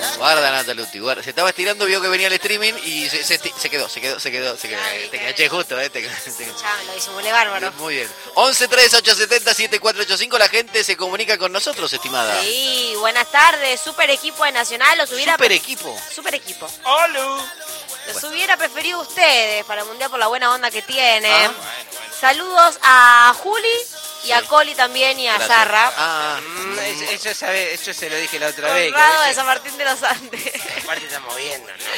Guarda, Nataluti, guarda. Se estaba estirando, vio que venía el streaming y se quedó. Te caché justo, Ya, lo disimulé bárbaro. Muy bien. 1138707485, la gente se comunica con nosotros, estimada. Sí, buenas tardes. Super equipo de Nacional. Los hubiera Super equipo. Super equipo. ¡Hola! Los hubiera preferido ustedes para el Mundial por la buena onda que tienen. Ah. Saludos a Juli y a Coli también y a Gracias. Zarra. Eso se lo dije la otra vez. Honrado de San Martín de los Andes. Aparte estamos viendo, ¿no?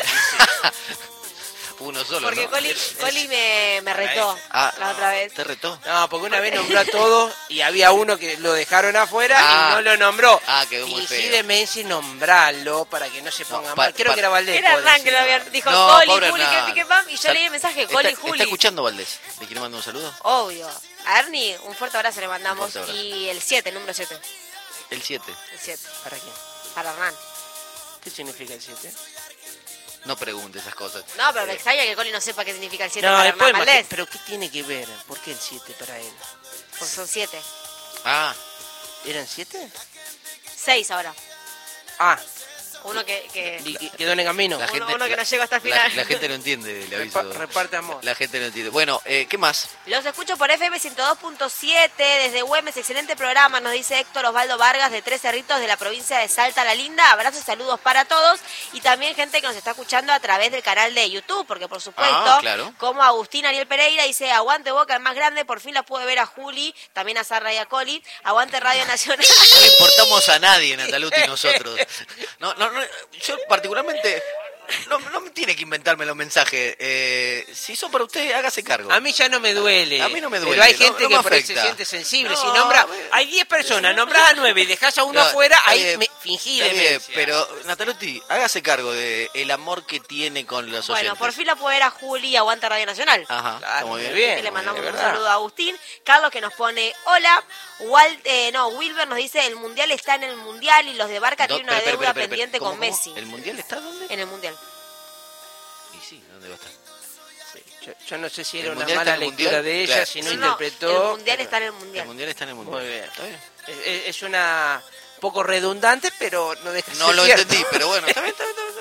Uno solo, Porque ¿no? Coli me retó la otra vez. ¿Te retó? No, porque una vez nombró a todos y había uno que lo dejaron afuera y no lo nombró. Quedó muy Fingí feo. demencia y nombrarlo para que no se ponga mal. Creo que era Valdés. Era puede Hernán que decir. lo había dijo No, Coli, pobre Juli, Hernán. que pam. Y yo leí el mensaje, Coli, Juli. ¿Está escuchando Valdés? ¿Le quiere mandar un saludo? Obvio. A Ernie, un fuerte abrazo le mandamos. Un fuerte abrazo. Y el 7, el número 7. El 7. El 7. ¿Para quién? Para Hernán. ¿Qué significa el 7? No pregunte esas cosas. No, pero me extraña que Coli no sepa qué significa el 7 No, para después Hernán Valdés. pero ¿qué tiene que ver? ¿Por qué el 7 para él? Porque son 7. ¿Eran 7? 6 ahora. Uno que Quedó en el camino. uno que no llegó hasta el final. La gente no entiende, le aviso. Reparte amor. La gente no entiende. Bueno, ¿qué más? Los escucho por FM 102.7 desde Güemes. Excelente programa, nos dice Héctor Osvaldo Vargas de Tres Cerritos de la provincia de Salta La Linda. Abrazos y saludos para todos. Y también gente que nos está escuchando a través del canal de YouTube, porque por supuesto, claro. como Agustín Ariel Pereira dice, aguante Boca, el más grande, por fin la pude ver a Juli, también a Zarra y a Coli. Aguante Radio Nacional. No le importamos a nadie, Nataluti, nosotros. No, yo particularmente... No me tiene que inventarme los mensajes. Si son para usted, hágase cargo. A mí ya no me duele. A mí no me duele. Pero hay gente no que me por ahí se afecta. siente sensible. No, Si nombra, a ver. hay 10 personas, nombrás a 9 y dejás a uno afuera, ahí fingí Está bien, demencia. pero Nataluti, hágase cargo de el amor que tiene con los oyentes. Bueno, por fin la pude ver a Juli y aguante Radio Nacional. Ajá, Claro, está muy muy bien. bien. Que le mandamos de un verdad. saludo a Agustín. Carlos que nos pone hola. Wilber nos dice el Mundial está en el Mundial y los de Barca tienen una deuda pendiente con Messi. ¿El Mundial está dónde? En el Mundial. Y sí, ¿dónde va a estar? Yo no sé si ¿El era una Mundial mala está en el lectura Mundial? de ella, Claro. si no No, interpretó. el Mundial está en el Mundial. El Mundial está en el Mundial. Muy bien. ¿Está bien? Es una poco redundante, pero no deja de No ser lo cierto. entendí, pero bueno, está bien.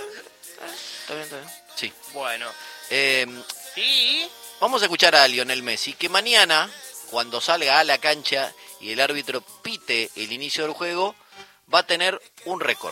Sí. Bueno. Y vamos a escuchar a Lionel Messi, que mañana, cuando salga a la cancha y el árbitro pite el inicio del juego, va a tener un récord.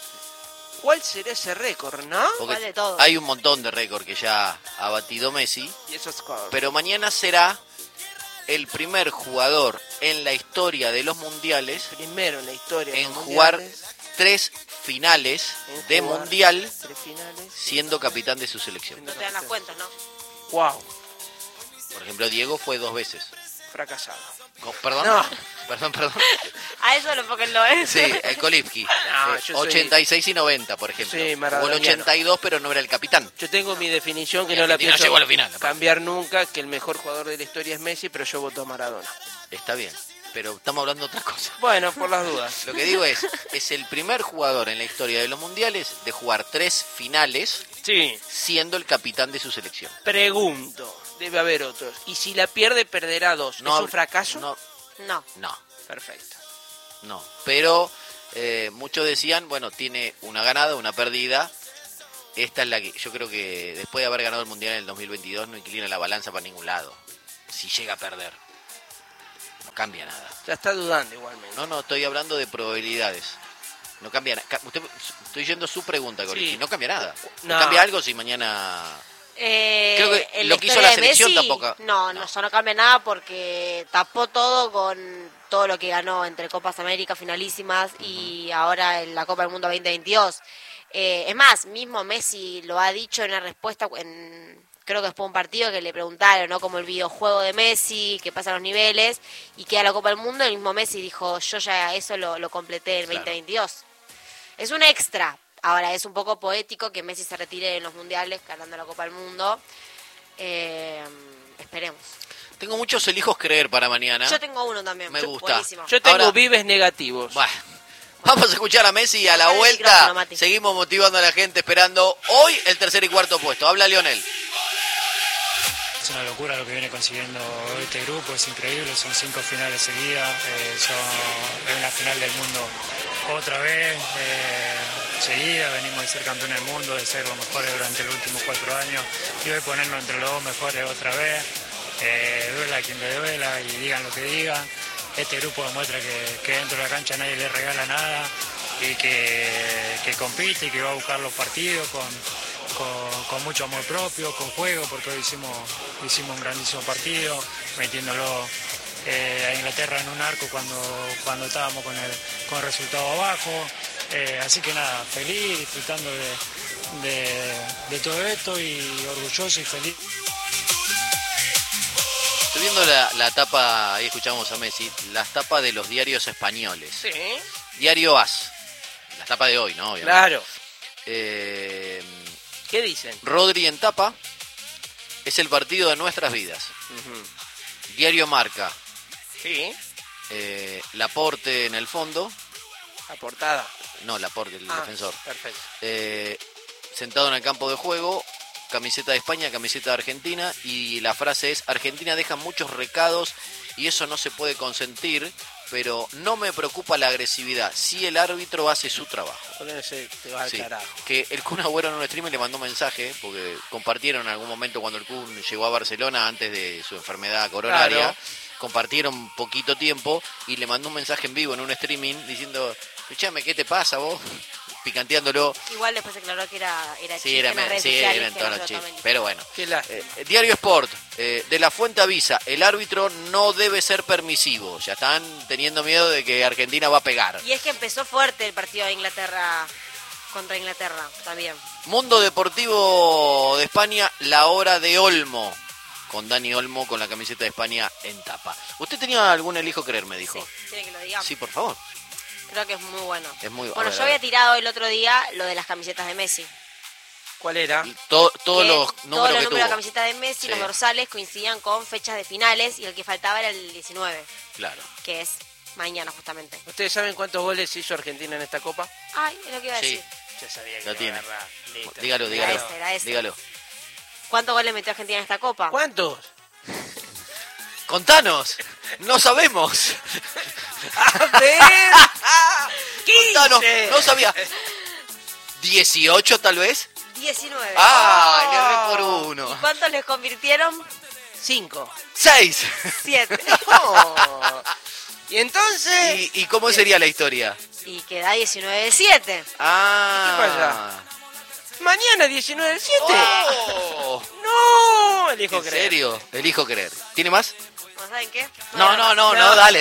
¿Cuál será ese récord, no? Porque ¿Cuál de todos? hay un montón de récords que ya ha batido Messi, Y eso es corto. pero mañana será el primer jugador en la historia de los mundiales Primero en la historia. de en los jugar mundiales, 3 finales en de jugar mundial 3 finales. siendo capitán de su selección. No te dan las cuentas, ¿no? Wow, Por ejemplo, Diego fue 2 veces. fracasado. ¿Perdón? No. Perdón. A eso lo porque lo es. Sí, el Kolipski. No, yo soy- 86 y 90, por ejemplo. soy Jugó el maradoniano. 82, pero no era el capitán. Yo tengo mi definición que Y no la Argentina pienso llegó a la final, aparte. cambiar nunca, que el mejor jugador de la historia es Messi, pero yo voto a Maradona. Está bien, pero estamos hablando de otra cosa. Bueno, por las dudas. Lo que digo es el primer jugador en la historia de los mundiales de jugar 3 finales Sí. siendo el capitán de su selección. Pregunto, debe haber otros. ¿Y si la pierde, perderá 2? ¿Es un fracaso? No. Perfecto. No. Pero muchos decían, bueno, tiene una ganada, una perdida. Esta es la que yo creo que después de haber ganado el mundial en el 2022 no inclina la balanza para ningún lado. Si llega a perder, no cambia nada. Ya está dudando igualmente. No, estoy hablando de probabilidades. No cambia nada. Estoy yendo a su pregunta, Corici. Sí. No cambia nada. No. ¿No cambia algo si mañana...? Creo que en lo la que hizo historia la de selección Messi, tampoco. No, eso no cambia nada porque tapó todo con todo lo que ganó entre Copas América finalísimas y ahora en la Copa del Mundo 2022. Es más, mismo Messi lo ha dicho en una respuesta, creo que después de un partido que le preguntaron, ¿no? Como el videojuego de Messi, que pasa los niveles y queda la Copa del Mundo, el mismo Messi dijo, yo ya eso lo completé en Claro. 2022. Es un extra. Ahora, es un poco poético que Messi se retire en los mundiales ganando la Copa del Mundo. Esperemos. Tengo muchos elijos creer para mañana. Yo tengo uno también. Me gusta. Buenísimo. Yo tengo Ahora- vives negativos. Bueno, vamos a escuchar a Messi y a la Dale el vuelta micrófono, Mati. seguimos motivando a la gente esperando hoy el tercer y cuarto puesto. Habla Lionel. Es una locura lo que viene consiguiendo este grupo, es increíble, son 5 finales seguidas, es una final del mundo otra vez, seguida, venimos de ser campeones del mundo, de ser los mejores durante los últimos 4 años, y hoy ponernos entre los 2 mejores otra vez, duela a quien le duela y digan lo que digan. Este grupo demuestra que dentro de la cancha nadie le regala nada y que compite y que va a buscar los partidos con mucho amor propio, con juego, porque hoy hicimos un grandísimo partido, metiéndolo a Inglaterra en un arco cuando estábamos con el resultado abajo. Así que nada, feliz, disfrutando de todo esto y orgulloso y feliz. Estoy viendo la tapa, ahí escuchamos a Messi, las tapas de los diarios españoles. Sí. Diario AS, la tapa de hoy, ¿no? Obviamente. Claro. ¿Qué dicen? Rodri en tapa, es el partido de nuestras vidas. Uh-huh. Diario Marca. Sí. Laporte en el fondo. La portada. No, Laporte, el defensor. Perfecto. Sentado en el campo de juego, camiseta de España, camiseta de Argentina, y la frase es: Argentina deja muchos recados y eso no se puede consentir, pero no me preocupa la agresividad si el árbitro hace su trabajo. Te va al carajo. Que el Kun Agüero en un stream le mandó un mensaje, porque compartieron en algún momento cuando el Kun llegó a Barcelona antes de su enfermedad coronaria, claro. Compartieron poquito tiempo y le mandó un mensaje en vivo en un streaming diciendo: escuchame, ¿qué te pasa vos? Picanteándolo. Igual después se aclaró que era sí, era en tono chiste. Pero bueno. Diario Sport, de la Fuente avisa: el árbitro no debe ser permisivo. Ya están teniendo miedo de que Argentina va a pegar. Y es que empezó fuerte el partido de Inglaterra contra Inglaterra también. Mundo Deportivo de España, la hora de Olmo. Con Dani Olmo con la camiseta de España en tapa. ¿Usted tenía algún elijo creer, me dijo? Sí, quiere que lo digamos. Sí, por favor. Creo que es muy bueno. Es muy bueno. Yo había tirado el otro día lo de las camisetas de Messi. ¿Cuál era? Todos los números que tuvo. De camisetas de Messi, sí. Los dorsales coincidían con fechas de finales y el que faltaba era el 19. Claro. Que es mañana justamente. ¿Ustedes saben cuántos goles hizo Argentina en esta Copa? Ay, es lo que iba a decir. Ya sabía que lo tiene. Listo. Dígalo. Era ese. Dígalo. ¿Cuántos goles metió Argentina en esta Copa? ¿Cuántos? Contanos. No sabemos. A ver. 15. Contanos. No sabía. 18 tal vez. 19. Ah, le erré por uno. ¿Y cuántos les convirtieron? 5. 6. 7. Oh. ¿Y entonces? ¿Y cómo sería la historia? Y queda 19-7. Ah. ¿Qué pasa? Mañana 19-7. Oh. No, elijo ¿En creer. serio? Elijo creer. ¿Tiene más? ¿No saben qué? No, dale.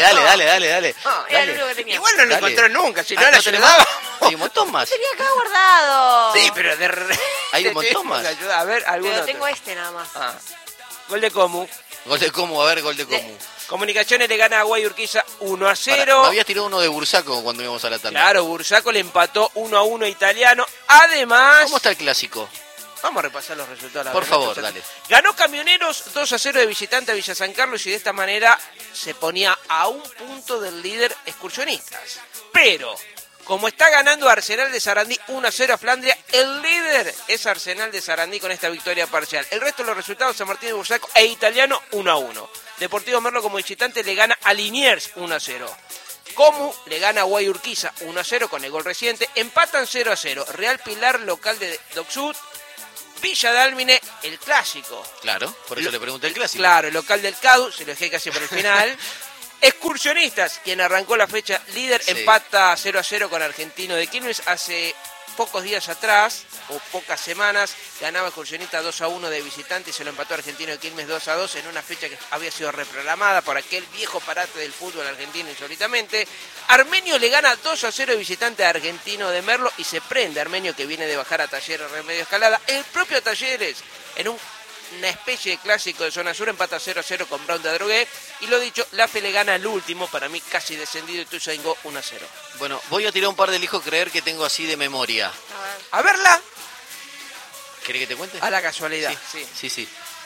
No, era el único que tenía. Igual no lo encontró nunca, si no ¿no la tenés ayudaba. más? Hay un montón más. Tenía acá guardado. Sí, pero hay un montón más. A ver, alguno. Pero tengo este nada más. Gol de Comu. Gol de Comu. Comunicaciones le gana a Guayurquiza 1-0. Me habías tirado uno de Bursaco cuando íbamos a la tanda. Claro, Bursaco le empató 1-1 a Italiano. Además... ¿Cómo está el clásico? Vamos a repasar los resultados. Por favor, dale. Ganó Camioneros 2-0 de visitante a Villa San Carlos y de esta manera se ponía a un punto del líder Excursionistas. Pero, como está ganando Arsenal de Sarandí 1-0 a Flandria, el líder es Arsenal de Sarandí con esta victoria parcial. El resto de los resultados: San Martín de Bursaco e Italiano 1-1. Deportivo Merlo como visitante le gana a Liniers 1-0. Comu le gana a Guayurquiza 1-0 con el gol reciente. Empatan 0-0. Real Pilar, local de Docsud. Villa Dálmine, el clásico. Claro, por eso le pregunté el clásico. Claro, el local del CADU, se lo dejé casi por el final. Excursionistas, quien arrancó la fecha líder, sí. Empata 0-0 con Argentino de Quilmes. Hace pocos días atrás, o pocas semanas, ganaba Excursionistas 2-1 de visitante y se lo empató Argentino de Quilmes 2-2 en una fecha que había sido reprogramada por aquel viejo parate del fútbol argentino insólitamente. Armenio le gana 2-0 de visitante a Argentino de Merlo y se prende Armenio, que viene de bajar a Talleres Remedio Escalada. El propio Talleres, en una especie de clásico de zona sur, empata 0-0 con Brown de Adrogué. Y lo dicho, la FE le gana al último, para mí casi descendido, y Ituzaingó 1-0. Bueno, voy a tirar un par de elijo creer que tengo así de memoria. A verla. ¿Querés que te cuente? A la casualidad. Sí.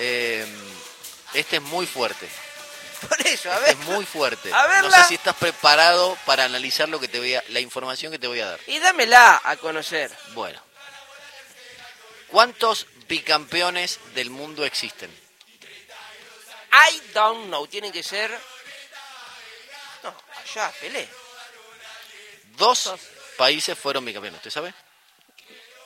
Este es muy fuerte. Por eso, a ver. Es muy fuerte. A verla. No sé si estás preparado para analizar la información que te voy a dar. Y dámela a conocer. Bueno. ¿Cuántos bicampeones del mundo existen? I don't know. Tienen que ser... No, allá, Pelé. 2 países fueron bicampeones, ¿usted sabe?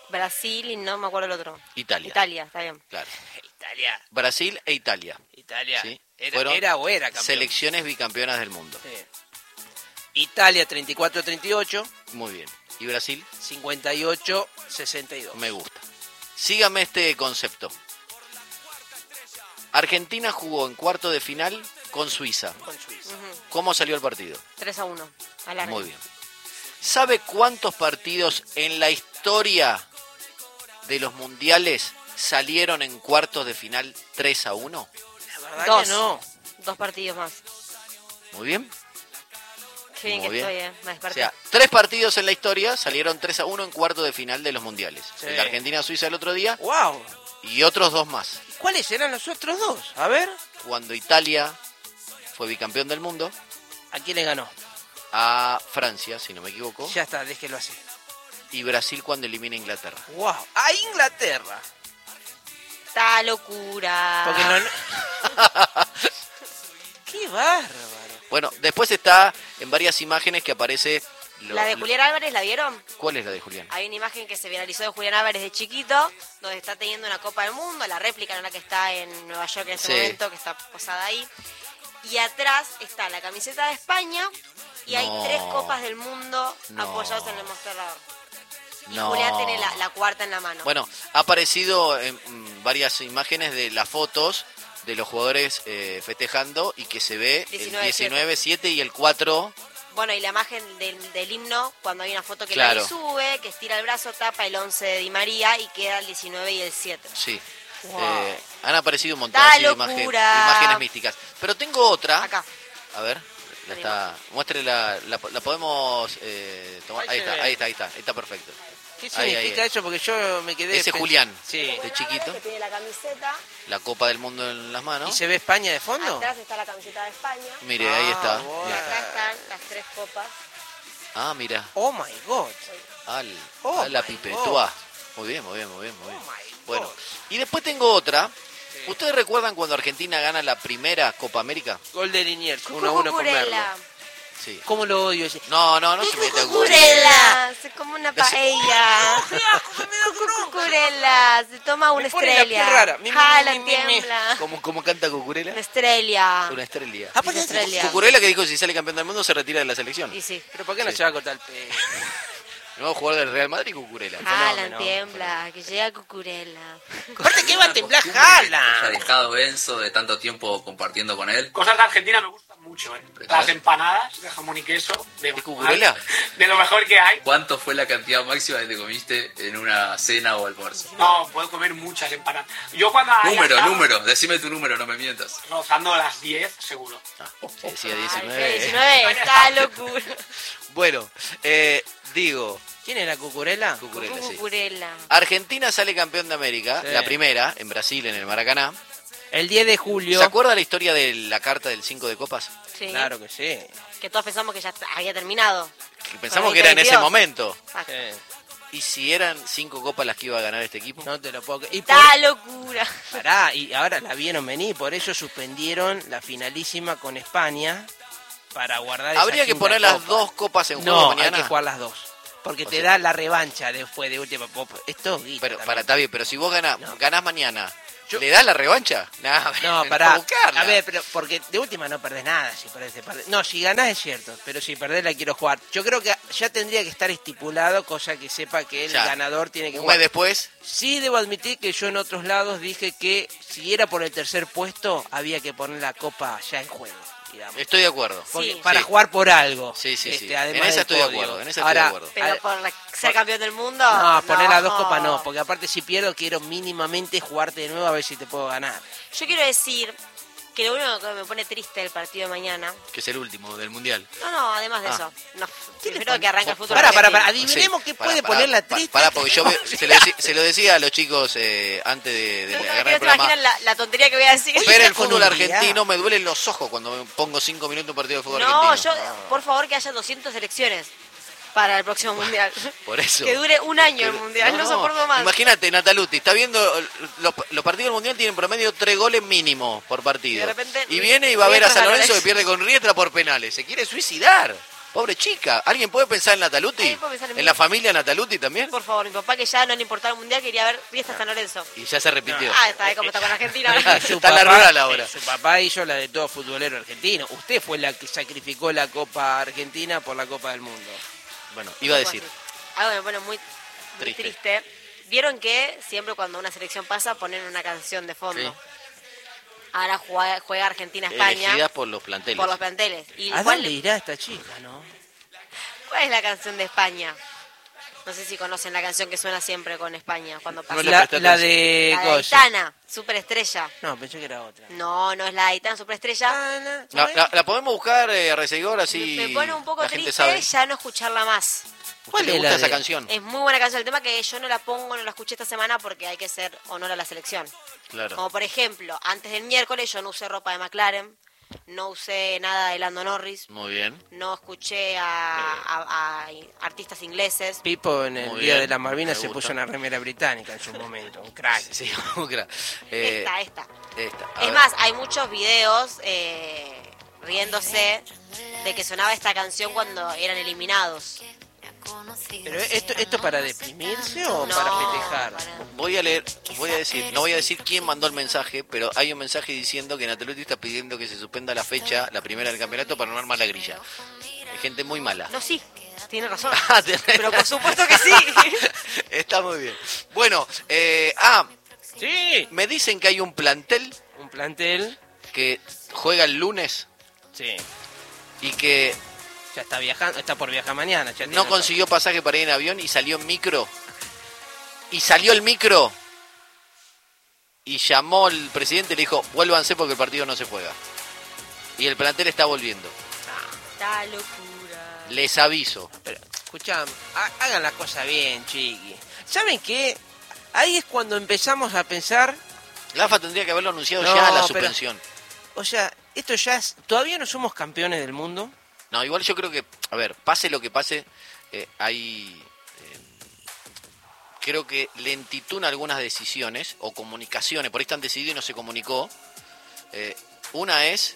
Brasil y no me acuerdo el otro. Italia. Italia, está bien. Claro. Italia. Brasil e Italia. Italia. ¿Sí? Era campeón. Selecciones bicampeonas del mundo. Sí. Italia 34-38. Muy bien. ¿Y Brasil? 58-62. Me gusta. Sígame este concepto. Argentina jugó en cuarto de final con Suiza. Con Suiza. ¿Cómo salió el partido? 3-1. Alargue. Muy bien. ¿Sabe cuántos partidos en la historia de los mundiales salieron en cuartos de final 3-1? La verdad Dos. que no. 2 partidos más. Muy bien. Qué bien Muy que bien. estoy, me O desperté. sea, 3 partidos en la historia salieron 3-1 en cuartos de final de los mundiales. Sí. El de Argentina-Suiza el otro día ¡Wow! y otros 2 más. ¿Cuáles eran los otros dos? A ver. Cuando Italia fue bicampeón del mundo, ¿A quién le ganó? a Francia, si no me equivoco, Ya está, déjelo así. y Brasil cuando elimina a Inglaterra. ¡Wow! ¡A Inglaterra! ¡Está locura! Porque no... ¡Qué bárbaro! Bueno, después está en varias imágenes que aparece... La de Julián Álvarez, ¿la vieron? ¿Cuál es la de Julián? Hay una imagen que se viralizó de Julián Álvarez de chiquito, donde está teniendo una Copa del Mundo, la réplica, no la que está en Nueva York en este Sí. momento, que está posada ahí. Y atrás está la camiseta de España y hay No. 3 Copas del Mundo No. apoyados en el mostrador. Y No. Julián tiene la cuarta en la mano. Bueno, ha aparecido en varias imágenes de las fotos de los jugadores festejando y que se ve el 19-7 y el 4. Bueno, y la imagen del himno, cuando hay una foto que Claro. nadie sube, que estira el brazo, tapa el 11 de Di María y queda el 19 y el 7. Sí. Wow. Han aparecido un montón ¡Ta así de locura! imágenes místicas. Pero tengo otra. Acá. A ver, muestre la podemos tomar. Ahí se ve. Ahí está perfecto. ¿Qué Ahí, significa ahí. eso? Porque yo me quedé... Ese Julián, Sí. de chiquito, Que tiene la camiseta. la Copa del Mundo en las ¿Y manos. se ve España de fondo? Atrás está la camiseta de España. Mire, ahí está. bueno. Y acá están las 3 copas. Ah, mira, ¡Oh, my God! Oh a la my pipetúa. Muy bien. ¡Oh, my Bueno, God! y después tengo otra. ¿Ustedes recuerdan cuando Argentina gana la primera Copa América? Gol de Liniers, 1-1 con Merlo. Cucurella. Sí. ¿Cómo lo odio ese? No se meta con Cucurella. Se come una paella. Cucurella. Se toma una Me pone la piel estrella. rara. Jala, Mi. tiembla. ¿Cómo canta Cucurella? Una estrella. Una estrella. Aparte, Estrella. Cucurella que dijo si sale campeón del mundo se retira de la selección. Y sí. ¿pero por qué no Sí. se va a cortar el pelo? El nuevo jugador del Real Madrid, Cucurella. Jala, fenómeno. tiembla. Que llega Cucurella. Aparte, ¿qué va a temblar? Que haya ¡Jala! dejado Enzo de tanto tiempo compartiendo con él. Cosas de Argentina me gustan mucho, ¿eh? Las empanadas de jamón y queso. ¿De Cucurella? De lo mejor que hay. ¿Cuánto fue la cantidad máxima que te comiste en una cena o almuerzo? No, puedo comer muchas empanadas. Yo cuando... Número, decime tu número, no me mientas. Rozando las 10, seguro. Se decía Ay, 19. 19. Está locura. Bueno, digo, ¿Quién era Cucurella? Cucurella, sí. Cucurella. Argentina sale campeón de América, Sí. la primera, en Brasil, en el Maracaná. El 10 de julio. ¿Se acuerda la historia de la carta del 5 de copas? Sí. Claro que sí. Que todos pensamos que ya había terminado. Que pensamos Con que era en ese 22. momento. Exacto. Sí. ¿Y si eran 5 copas las que iba a ganar este equipo? No te lo puedo creer. Y Está locura. Pará, y ahora la vieron venir, por eso suspendieron la finalísima con España para guardar esa Habría que quinta poner las copa. 2 copas en juego No, mañana. hay que jugar las 2. Porque O te sea- da la revancha después de última. Esto es guita Pero también. para, está bien, pero si vos ganás mañana, Yo- ¿le das la revancha? No, para pará. buscarla. A ver, pero porque de última no perdés nada si perdés. No, si ganás es cierto, pero si perdés la quiero jugar. Yo creo que ya tendría que estar estipulado, cosa que sepa que el Ya. ganador tiene que Un jugar. mes después, Sí debo admitir que yo en otros lados dije que si era por el tercer puesto había que poner la copa ya en juego, digamos. estoy de acuerdo. Porque Sí. para Sí. jugar por algo. Sí. además En esa del estoy de podio. acuerdo. En esa Ahora, estoy de acuerdo. Pero por ser campeón del mundo. No, poner las 2 copas no, porque aparte si pierdo quiero mínimamente jugarte de nuevo a ver si te puedo ganar. Yo quiero decir que lo único que me pone triste del partido de mañana. Que es el último del mundial. No, además de Ah. eso. No, ¿Qué le espero pon- que arranque el fútbol. Pará, argentino. adivinemos qué Pará, puede pará, poner la pa- triste. Pará, porque yo se lo decía a los chicos antes de No, agarrar no el te programa. imaginan la tontería que voy a decir. Oye, Ver el con fútbol un día. argentino me duelen los ojos cuando me pongo 5 minutos un partido de fútbol No, argentino. por favor que haya 200 selecciones para el próximo mundial. Por eso. Que dure un año el mundial, no soporto más. Imagínate, Nataluti, está viendo los partidos del mundial tienen promedio 3 goles mínimo por partido. Y de repente, y viene y va a ver a Riestra San Lorenzo Lorenzo. que pierde con Riestra por penales. Se quiere suicidar. Pobre chica. ¿Alguien puede pensar en Nataluti? ¿Alguien puede pensar en mí? ¿En la familia Nataluti también? Por favor, mi papá que ya no le importaba el mundial quería ver Fiesta San Lorenzo. Y ya se repitió. Está como está con Argentina. Está en la rural ahora. Su papá hizo la de todo futbolero argentino. Usted fue la que sacrificó la Copa Argentina por la Copa del Mundo. Bueno, iba a decir. Algo me pone muy triste. Vieron que siempre cuando una selección pasa ponen una canción de fondo. Sí. Ahora juega Argentina-España. Elegidas por los planteles. Por los planteles. ¿Y ¿A dónde irá esta chica, no? cuál es la canción de España? No sé si conocen la canción que suena siempre con España cuando pasa. No, La presté de La de Coso. Aitana, Superestrella. No, pensé que era otra. No, no es la de Aitana, Superestrella. La podemos buscar a Reseguor así. Me pone un poco la gente triste sabe. ya no escucharla más. ¿Cuál le es gusta la esa de- canción? Es muy buena canción. El tema que yo no la pongo, no la escuché esta semana porque hay que hacer honor a la selección. Claro. Como por ejemplo, antes del miércoles yo no usé ropa de McLaren, no usé nada de Lando Norris, Muy bien. no escuché a artistas ingleses. Pipo en el Muy Día bien, de las Malvinas me se gusta. puso una remera británica en su momento. Un crack. Sí, esta. Esta. A Es ver. más, hay muchos videos riéndose de que sonaba esta canción cuando eran eliminados. ¿Pero esto para deprimirse o No, para festejar? Voy a decir, no voy a decir quién mandó el mensaje, pero hay un mensaje diciendo que Nataluti está pidiendo que se suspenda la fecha, la primera del campeonato, para no armar la grilla. Hay gente muy mala. No, sí, tiene razón. Ah, tenés Pero por supuesto que sí. Está muy bien. Bueno, Sí. me dicen que hay un plantel Un plantel. que juega el lunes Sí. y que Ya está viajando, está por viajar mañana. Ya no tiene- consiguió pasaje para ir en avión y salió en micro. Y salió el micro y llamó al presidente y le dijo, vuélvanse porque el partido no se juega. Y el plantel está volviendo. Esta locura. Les aviso. Pero, escuchame, hagan la cosa bien, chiqui. ¿Saben qué? Ahí es cuando empezamos a pensar, La AFA tendría que haberlo anunciado No, ya la pero- suspensión. o sea, esto ya es, todavía no somos campeones del mundo. No, igual yo creo que, a ver, pase lo que pase, hay... creo que lentitud en algunas decisiones o comunicaciones, por ahí están decididos y no se comunicó. Una es,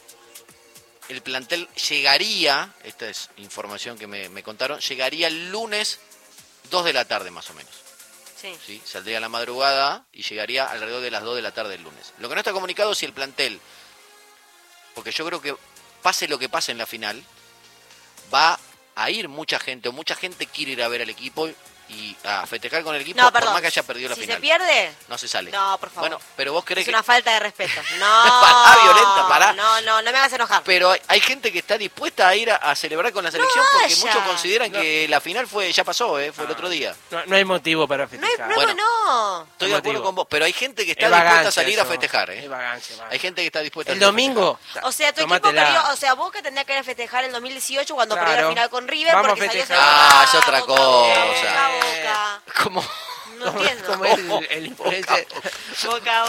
el plantel llegaría, esta es información que me contaron, llegaría el lunes 2 de la tarde más o menos. Sí. ¿Sí? Saldría a la madrugada y llegaría alrededor de las 2 de la tarde el lunes. Lo que no está comunicado es si el plantel, porque yo creo que pase lo que pase en la final, va a ir mucha gente, o mucha gente quiere ir a ver al equipo y a festejar con el equipo, No, por perdón. más que haya perdido la si final. se pierde, No se sale. no, por favor. Bueno, pero vos crees es que... una falta de respeto. No. Violenta, pará. No me hagas enojar. Pero hay gente que está dispuesta a ir a celebrar con la selección porque vaya. muchos consideran que la final ya pasó, fue el otro día. No hay motivo para No, festejar. no, Bueno. no. Estoy de acuerdo motivo. con vos, pero hay gente que está Es dispuesta a vagancia salir a eso. festejar, Es vagancia. Hay gente que está dispuesta El a salir a domingo. O sea, tu equipo Tomátela. perdió. O sea, Boca tendría que ir a festejar el 2018 cuando Claro. perdió la final con River. Vamos porque a salió festejar. Ah, es otra Boca, cosa. Boca. festejar. ¿Cómo? No entiendo. Como el influencer. Boca.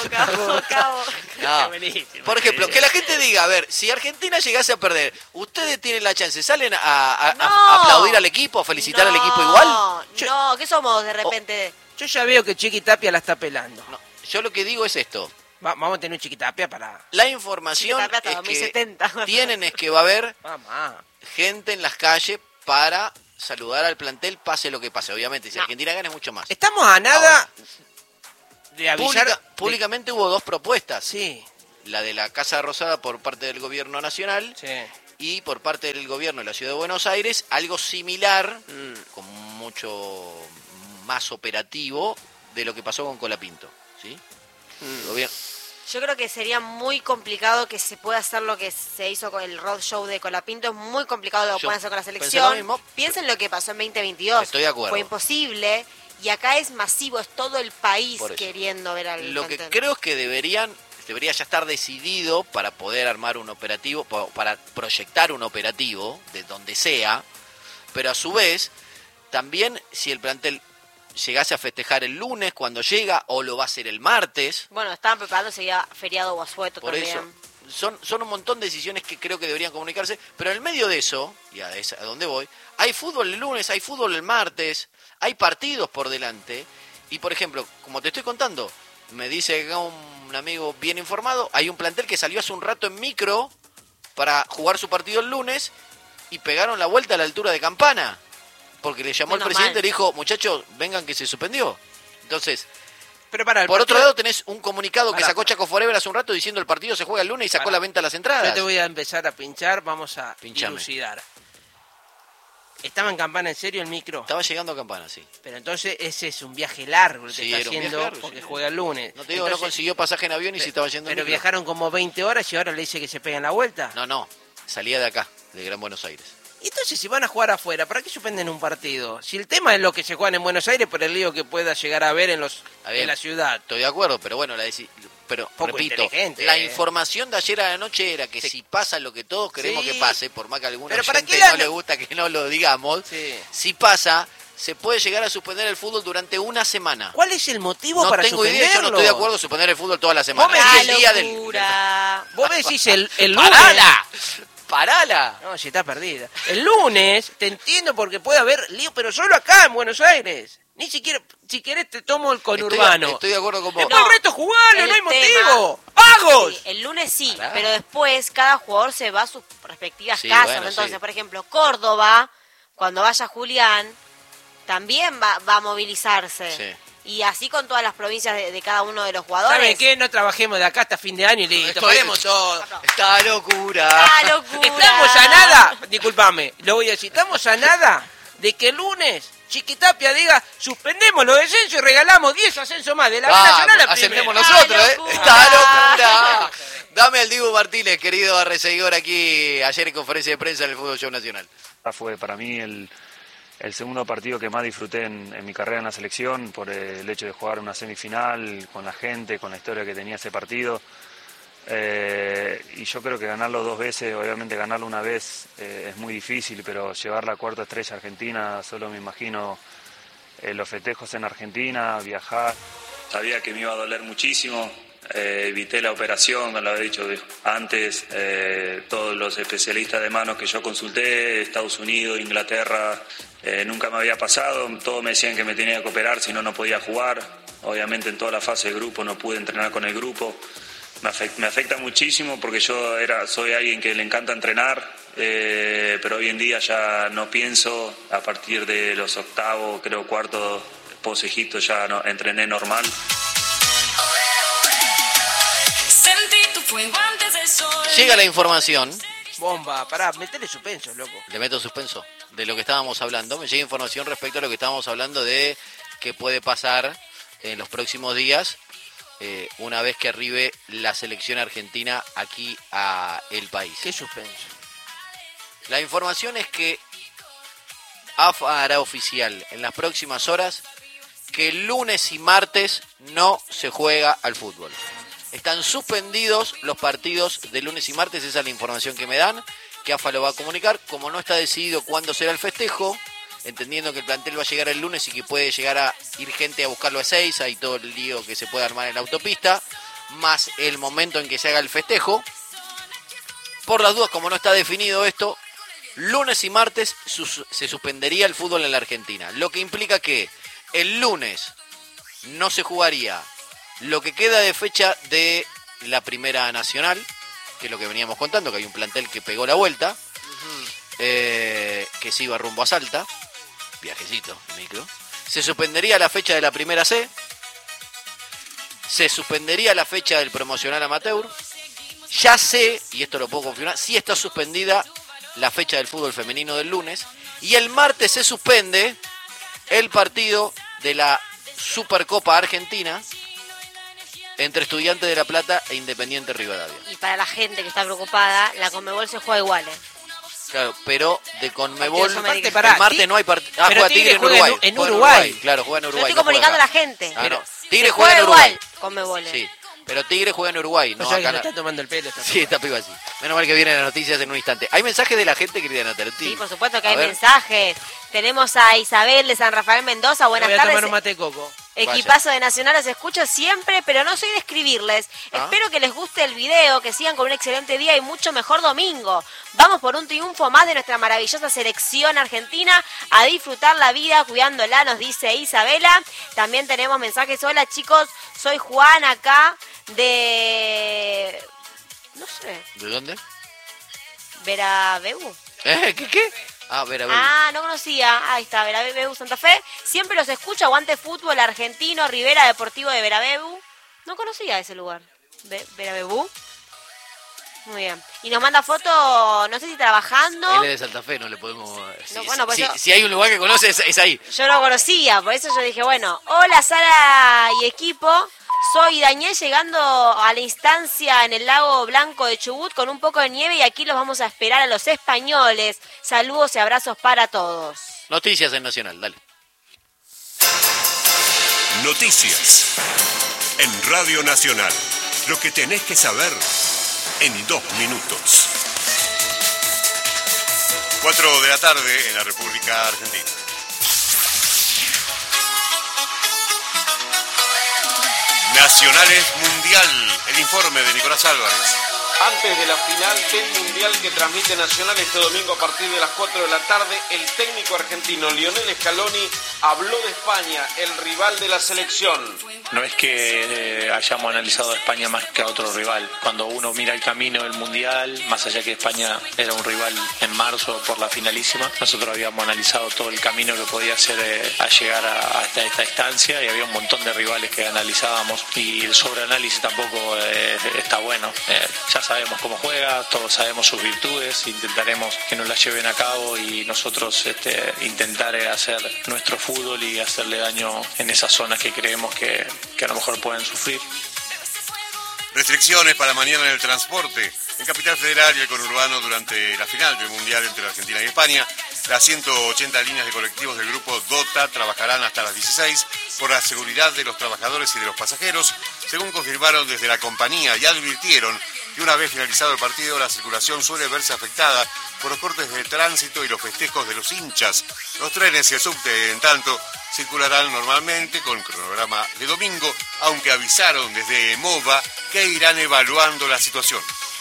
No. Buenísimo. Por ejemplo, que la gente diga, a ver, si Argentina llegase a perder, ¿ustedes tienen la chance? ¿Salen a No. aplaudir al equipo, a felicitar al equipo igual? No, ¿qué somos de repente? Yo ya veo que Chiqui Tapia la está pelando. No, yo lo que digo es esto. Vamos a tener un Chiqui Tapia para... La información Chiquita plata, es 2070. que tienen es que va a haber Mamá. gente en las calles para saludar al plantel, pase lo que pase. Obviamente, si No. Argentina gana es mucho más. Estamos a nada de avisar... Públicamente hubo dos propuestas. Sí, La de la Casa Rosada por parte del gobierno nacional sí. y por parte del gobierno de la Ciudad de Buenos Aires, algo similar, con mucho más operativo de lo que pasó con Colapinto. ¿Sí? El gobierno- Yo creo que sería muy complicado que se pueda hacer lo que se hizo con el road show de Colapinto. Es muy complicado lo que Yo pueden hacer con la pensé lo selección. mismo. Piensen lo que pasó en 2022. Estoy de acuerdo. Fue imposible. Y acá es masivo, es todo el país Por eso. queriendo ver al Lo que plantel. creo es que debería ya estar decidido para poder armar un operativo, para proyectar un operativo de donde sea, pero a su vez, también si el plantel llegase a festejar el lunes cuando llega, o lo va a hacer el martes, Bueno, estaban preparándose ya feriado o asueto por también. eso son un montón de decisiones que creo que deberían comunicarse, pero en el medio de eso, y a donde voy, hay fútbol el lunes, hay fútbol el martes, hay partidos por delante, y por ejemplo, como te estoy contando, me dice acá un amigo bien informado, hay un plantel que salió hace un rato en micro para jugar su partido el lunes y pegaron la vuelta a la altura de Campana. Porque le llamó Menos el presidente mal. y le dijo, muchachos, vengan que se suspendió. Entonces, Pero para por otro lado tenés un comunicado que sacó Chaco Forever hace un rato diciendo el partido se juega el lunes y sacó la venta a las entradas. Yo te voy a empezar a pinchar, vamos a Pinchame. dilucidar. ¿Estaba en Campana en serio el micro? Estaba llegando a Campana, sí. Pero entonces ese es un viaje largo que Sí, te está era un viaje haciendo largo, porque sí. juega el lunes. No te digo, Entonces, no consiguió pasaje en avión y se estaba yendo en Pero micro. viajaron como 20 horas y ahora le dice que se pegan la vuelta. No, salía de acá, de Gran Buenos Aires. Entonces, si van a jugar afuera, ¿para qué suspenden un partido? Si el tema es lo que se juegan en Buenos Aires por el lío que pueda llegar a haber en la ciudad. Estoy de acuerdo, pero bueno, pero Poco repito, inteligente, la información de ayer a la noche era que si pasa lo que todos queremos Sí. que pase, por más que a alguna Pero ¿para gente qué no le gusta que no lo digamos, Sí. si pasa, se puede llegar a suspender el fútbol durante una semana. ¿Cuál es el motivo No para tengo suspenderlo? idea, yo no estoy de acuerdo en suspender el fútbol toda la semana. Vos me Y decís el día del... locura. Vos me decís el lunes... ¡Parala! No, si está perdida. El lunes, te entiendo porque puede haber lío, pero solo acá en Buenos Aires. Ni siquiera, si querés te tomo el conurbano. Estoy de acuerdo con vos. Después el resto es jugarlo, el no hay tema- motivo. ¡Vagos! Sí, el lunes sí, Pará. pero después cada jugador se va a sus respectivas Sí, casas. bueno, Entonces, sí. por ejemplo, Córdoba, cuando vaya Julián, también va a movilizarse. Sí. Y así con todas las provincias de cada uno de los jugadores. ¿Saben qué? No trabajemos de acá hasta fin de año y listo. Estoy- Paremos todo. ¡Esta locura! ¡Ah, locura! Estamos a nada, discúlpame, lo voy a decir, estamos a nada de que el lunes Chiquitapia diga, suspendemos los descensos y regalamos 10 ascensos más de la B Nacional a ascendemos primera. nosotros, ¡Ah, ¿eh? locura! ¡Está locura! Dame al Dibu Martínez, querido arreseguidor, aquí ayer en conferencia de prensa en el Fútbol Show Nacional. Fue para mí el segundo partido que más disfruté en mi carrera en la selección por el hecho de jugar una semifinal con la gente, con la historia que tenía ese partido. Y yo creo que ganarlo dos veces, obviamente ganarlo una vez es muy difícil, pero llevar la cuarta estrella a Argentina, solo me imagino los festejos en Argentina, viajar. Sabía que me iba a doler muchísimo, evité la operación, me lo había dicho antes, todos los especialistas de manos que yo consulté, Estados Unidos, Inglaterra, nunca me había pasado, todos me decían que me tenía que operar, si no, no podía jugar. Obviamente en toda la fase de grupo no pude entrenar con el grupo. Me afecta muchísimo porque yo soy alguien que le encanta entrenar, pero hoy en día ya no pienso, a partir de los octavos, creo cuartos, post Egipto ya no, entrené normal. Llega la información, Bomba, pará, metele suspenso, loco. le meto suspenso, de lo que estábamos hablando. Me llega información respecto a lo que estábamos hablando de qué puede pasar en los próximos días una vez que arribe la selección argentina aquí a el país. Qué suspenso. La información es que AFA hará oficial en las próximas horas que el lunes y martes no se juega al fútbol. Están suspendidos los partidos de lunes y martes, esa es la información que me dan, que AFA lo va a comunicar. Como no está decidido cuándo será el festejo, entendiendo que el plantel va a llegar el lunes y que puede llegar a ir gente a buscarlo a Ezeiza y todo el lío que se puede armar en la autopista, más el momento en que se haga el festejo. Por las dudas, como no está definido esto, lunes y martes se suspendería el fútbol en la Argentina, lo que implica que el lunes no se jugaría lo que queda de fecha de la Primera Nacional, que es lo que veníamos contando, que hay un plantel que pegó la vuelta, que se iba rumbo a Salta, viajecito, micro. Se suspendería la fecha de la Primera C, se suspendería la fecha del promocional amateur. Ya sé, y esto lo puedo confirmar, sí está suspendida la fecha del fútbol femenino del lunes, y el martes se suspende el partido de la Supercopa Argentina entre Estudiantes de La Plata e Independiente Rivadavia. Y para la gente que está preocupada, la Conmebol se juega igual, Claro, pero de Conmebol, Partidos americanos. el Pará, martes no hay partido. pero Juega Tigre Tigre en juega Uruguay. en Juega Uruguay. Claro, juega en Yo Uruguay. estoy comunicando a la juega acá. gente. Ah, no. Se Tigre juega en igual Uruguay. Conmebol. Sí, pero Tigre juega en Uruguay, No no sabes que acá. le está tomando el pelo. Sí, esta piba así. Menos mal que vienen las noticias en un instante. ¿Hay mensajes de la gente, querida Natalia? Sí, por supuesto que A hay ver. mensajes. Tenemos a Isabel de San Rafael Mendoza. Buenas Voy a tardes. tomar un mate coco. Equipazo de Nacional, los escucho siempre, pero no soy de escribirles. Ah. Espero que les guste el video, que sigan con un excelente día y mucho mejor domingo. Vamos por un triunfo más de nuestra maravillosa selección argentina, a disfrutar la vida cuidándola, nos dice Isabela. También tenemos mensajes. Hola chicos, soy Juan acá de... no sé, ¿De dónde? Veraveu. ¿Qué? Ah, Berabebu. Ah, no conocía. Ahí está, Berabebu Santa Fe. Siempre los escucho, aguante fútbol argentino, Rivera Deportivo de Berabebu. No conocía ese lugar. Berabebu. Muy bien. Y nos manda foto, no sé si trabajando. Él es de Santa Fe, no le podemos... No, bueno, pues si hay un lugar que conoce, es ahí. Yo no conocía, por eso yo dije, bueno, hola Sara y equipo. Soy Daniel llegando a la instancia en el lago Blanco de Chubut con un poco de nieve y aquí los vamos a esperar a los españoles. Saludos y abrazos para todos. Noticias en Nacional, dale. Noticias en Radio Nacional. Lo que tenés que saber en 2 minutos. 4 de la tarde en la República Argentina. Nacionales Mundial, el informe de Nicolás Álvarez. Antes de la final del Mundial que transmite Nacional este domingo a partir de las 4 de la tarde, el técnico argentino Lionel Scaloni habló de España, el rival de la selección. No es que hayamos analizado a España más que a otro rival. Cuando uno mira el camino del Mundial, más allá que España era un rival en marzo por la finalísima, nosotros habíamos analizado todo el camino que podía hacer a llegar hasta esta instancia y había un montón de rivales que analizábamos y el sobreanálisis tampoco está bueno. Ya sabemos cómo juega, todos sabemos sus virtudes, intentaremos que nos las lleven a cabo y nosotros intentar hacer nuestro fútbol y hacerle daño en esas zonas que creemos que a lo mejor pueden sufrir. Restricciones para mañana en el transporte. En Capital Federal y el conurbano durante la final del Mundial entre Argentina y España, las 180 líneas de colectivos del grupo DOTA trabajarán hasta las 16 por la seguridad de los trabajadores y de los pasajeros, según confirmaron desde la compañía y advirtieron que una vez finalizado el partido la circulación suele verse afectada por los cortes de tránsito y los festejos de los hinchas. Los trenes y el subte, en tanto, circularán normalmente con cronograma de domingo, aunque avisaron desde MOVA que irán evaluando la situación.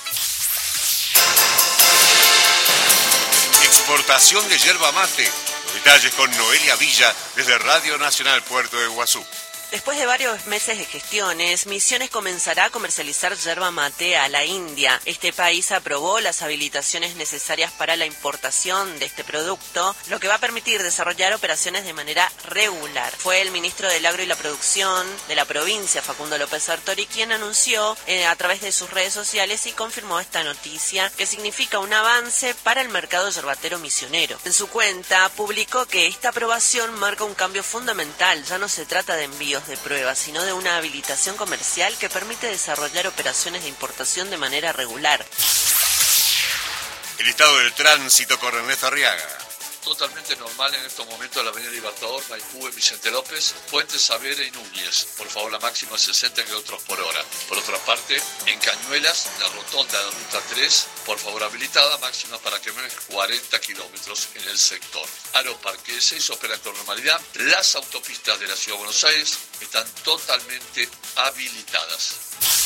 Exportación de yerba mate. Los detalles con Noelia Villa desde Radio Nacional Puerto de Iguazú. Después de varios meses de gestiones, Misiones comenzará a comercializar yerba mate a la India. Este país aprobó las habilitaciones necesarias para la importación de este producto, lo que va a permitir desarrollar operaciones de manera regular. Fue el ministro del Agro y la Producción de la provincia, Facundo López Sartori, quien anunció a través de sus redes sociales y confirmó esta noticia, que significa un avance para el mercado yerbatero misionero. En su cuenta publicó que esta aprobación marca un cambio fundamental. Ya no se trata de envíos de pruebas, sino de una habilitación comercial que permite desarrollar operaciones de importación de manera regular. El estado del tránsito con Ernesto Arriaga. Totalmente normal en estos momentos la avenida Libertador, Maipú, Vicente López, Puente Saavedra y Núñez. Por favor, la máxima 60 km por hora. Por otra parte, en Cañuelas, la rotonda de Ruta 3, por favor habilitada, máxima para que menos 40 kilómetros en el sector. Aeroparque 6 opera con normalidad. Las autopistas de la Ciudad de Buenos Aires están totalmente habilitadas.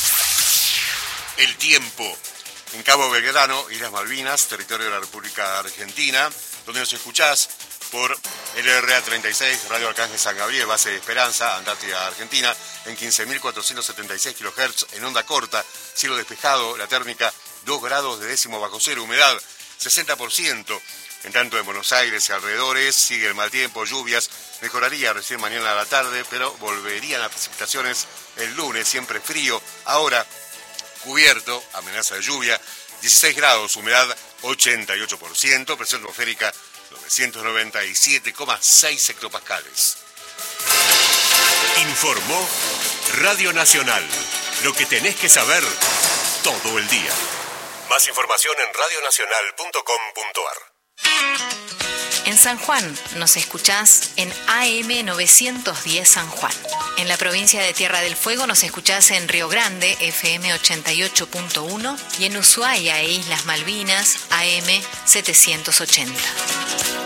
El tiempo. En Cabo Belgrano, Islas Malvinas, territorio de la República Argentina, donde nos escuchás por LRA 36, Radio Arcángel San Gabriel, base de Esperanza, Antártida Argentina, en 15.476 kHz, en onda corta, cielo despejado, la térmica 2 grados de décimo bajo cero, humedad 60%. En tanto en Buenos Aires y alrededores sigue el mal tiempo, lluvias, mejoraría recién mañana a la tarde, pero volverían las precipitaciones el lunes, siempre frío, ahora cubierto, amenaza de lluvia, 16 grados, humedad 88%, presión atmosférica 997,6 hectopascales. Informó Radio Nacional. Lo que tenés que saber todo el día. Más información en radionacional.com.ar. En San Juan nos escuchás en AM 910 San Juan. En la provincia de Tierra del Fuego nos escuchás en Río Grande, FM 88.1, y en Ushuaia e Islas Malvinas, AM 780.